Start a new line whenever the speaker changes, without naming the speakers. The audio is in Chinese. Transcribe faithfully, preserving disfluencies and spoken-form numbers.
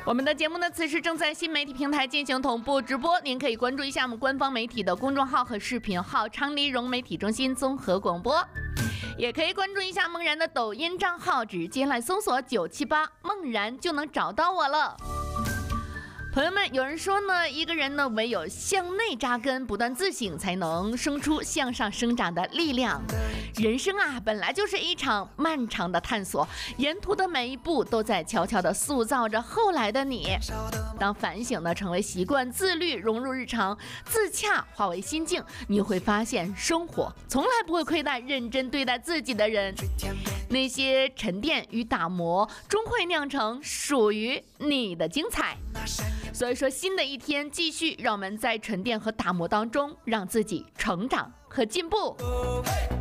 我们的节目呢，此时正在新媒体平台进行同步直播，您可以关注一下我们官方媒体的公众号和视频号昌黎融媒体中心综合广播，也可以关注一下梦然的抖音账号，直接来搜索九七八梦然就能找到我了。朋友们，有人说呢，一个人呢唯有向内扎根，不断自省，才能生出向上生长的力量。人生啊，本来就是一场漫长的探索，沿途的每一步都在悄悄地塑造着后来的你。当反省呢成为习惯，自律融入日常，自洽化为心境，你会发现生活从来不会亏待认真对待自己的人。那些沉淀与打磨，终会酿成属于你的精彩。所以说，新的一天继续，让我们在沉淀和打磨当中，让自己成长和进步。